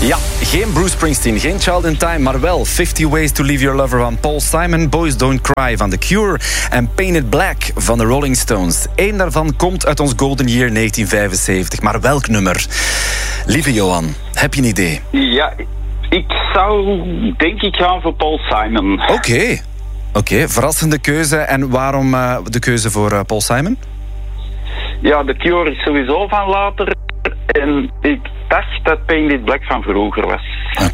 Ja, geen Bruce Springsteen, geen Child in Time, maar wel 50 Ways to Leave Your Lover van Paul Simon, Boys Don't Cry van The Cure en Painted Black van de Rolling Stones. Eén daarvan komt uit ons Golden Year 1975, maar welk nummer? Lieve Johan, heb je een idee? Ja, ik zou denk ik gaan voor Paul Simon. Oké, verrassende keuze. En waarom de keuze voor Paul Simon? Ja, The Cure is sowieso van later. En ik dacht dat Painted Black van vroeger was.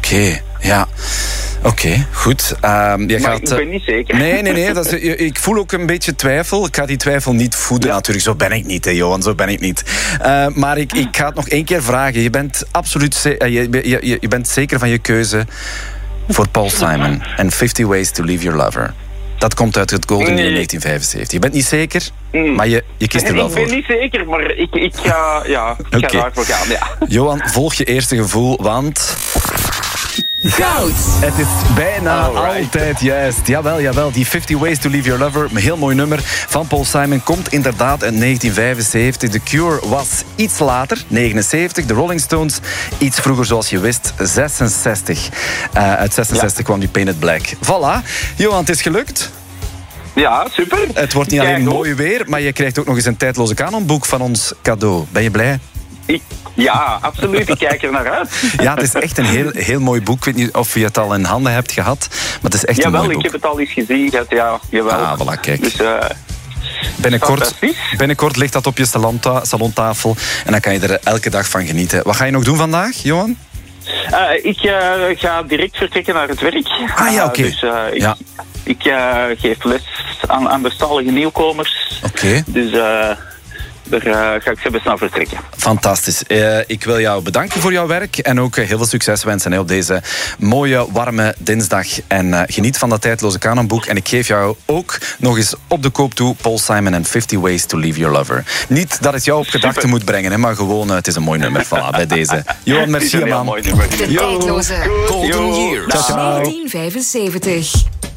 Oké, goed. Maar ik ben niet zeker. Nee. Ik voel ook een beetje twijfel. Ik ga die twijfel niet voeden natuurlijk. Zo ben ik niet, hè, Johan. Zo ben ik niet. Maar ik ga het nog één keer vragen. Je bent absoluut je bent zeker van je keuze voor Paul Simon en 50 Ways to Leave Your Lover. Dat komt uit het Golden Year 1975. Je bent niet zeker, maar je kiest er wel voor. Ik ben niet zeker, maar ik ga daarvoor gaan. Ja. Johan, volg je eerste gevoel, want... Goud. Het is bijna altijd juist. Jawel. Die 50 Ways to Leave Your Lover, een heel mooi nummer van Paul Simon, komt inderdaad uit 1975. The Cure was iets later, 79. De Rolling Stones iets vroeger, zoals je wist, 66. Uit 66 kwam die Painted Black. Voilà. Johan, het is gelukt. Ja, super. Het wordt niet alleen mooi weer, maar je krijgt ook nog eens een tijdloze kanonboek van ons cadeau. Ben je blij? Ja, absoluut. Ik kijk er naar uit. Ja, het is echt een heel mooi boek. Ik weet niet of je het al in handen hebt gehad, maar het is echt een mooi boek. Ik heb het al eens gezien. Jawel. Voilà, kijk. Dus, binnenkort ligt dat op je salontafel en dan kan je er elke dag van genieten. Wat ga je nog doen vandaag, Johan? Ik ga direct vertrekken naar het werk. Oké. Dus ik geef les aan bestallige nieuwkomers. Oké. Dus... Daar ga ik ze snel vertrekken. Fantastisch. Ik wil jou bedanken voor jouw werk en ook heel veel succes wensen op deze mooie, warme dinsdag. En geniet van dat tijdloze kanonboek. En ik geef jou ook nog eens op de koop toe Paul Simon en 50 Ways to Leave Your Lover. Niet dat het jou op gedachten moet brengen, maar gewoon, het is een mooi nummer. Voilà, bij deze. Johan, merci, man. De tijdloze Golden Year 1975.